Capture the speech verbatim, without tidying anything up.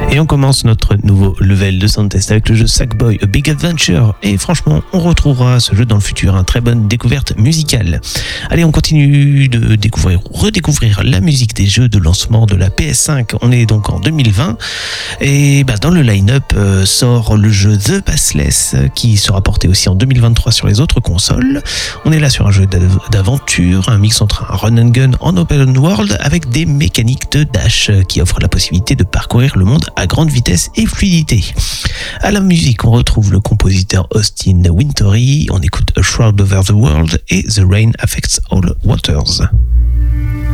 Et on commence notre nouveau level de Soundtest avec le jeu Sackboy A Big Adventure. Et franchement, on retrouvera ce jeu dans le futur, une très bonne découverte musicale. Allez, on continue de découvrir, redécouvrir la musique des jeux de lancement de la P S cinq. On est donc en deux mille vingt. Et bah, dans le line-up euh, sort le jeu The Pathless qui sera porté aussi en deux mille vingt-trois sur les autres consoles. On est là sur un jeu d'aventure, un mix entre un run and gun en open world avec des mécaniques de dash qui offrent la possibilité de parcourir le monde à grande vitesse et fluidité. À la musique, on retrouve le compositeur Austin Wintory, on écoute A Shroud Over the World et The Rain Affects All Waters.